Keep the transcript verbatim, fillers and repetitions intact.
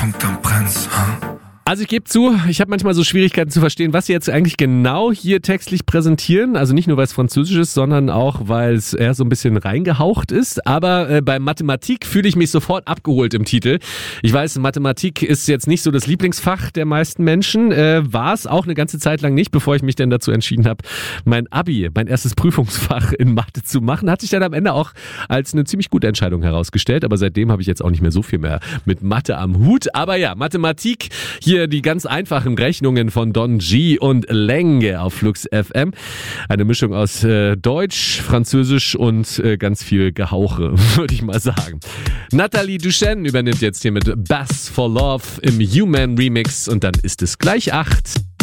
Punkt, dann brennt's, huh? Also ich gebe zu, ich habe manchmal so Schwierigkeiten zu verstehen, was sie jetzt eigentlich genau hier textlich präsentieren. Also nicht nur, weil es Französisch ist, sondern auch, weil es eher so ein bisschen reingehaucht ist. Aber äh, bei Mathematik fühle ich mich sofort abgeholt im Titel. Ich weiß, Mathematik ist jetzt nicht so das Lieblingsfach der meisten Menschen. Äh, war es auch eine ganze Zeit lang nicht, bevor ich mich dann dazu entschieden habe, mein Abi, mein erstes Prüfungsfach in Mathe zu machen. Hat sich dann am Ende auch als eine ziemlich gute Entscheidung herausgestellt. Aber seitdem habe ich jetzt auch nicht mehr so viel mehr mit Mathe am Hut. Aber ja, Mathematik, hier die ganz einfachen Rechnungen von Don G und Lenge auf Flux F M. Eine Mischung aus äh, Deutsch, Französisch und äh, ganz viel Gehauche, würde ich mal sagen. Nathalie Duchenne übernimmt jetzt hier mit Bass for Love im Human Remix und dann ist es gleich acht.